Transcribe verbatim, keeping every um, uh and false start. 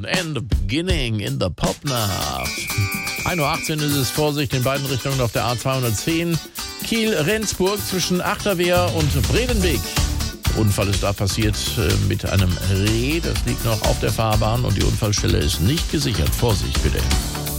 Dawn and the Beginning in the Popnacht. ein Uhr achtzehn ist es, Vorsicht in beiden Richtungen auf der A zweihundertzehn. Kiel-Rendsburg zwischen Achterwehr und Bredenweg. Unfall ist da passiert mit einem Reh, das liegt noch auf der Fahrbahn und die Unfallstelle ist nicht gesichert. Vorsicht bitte.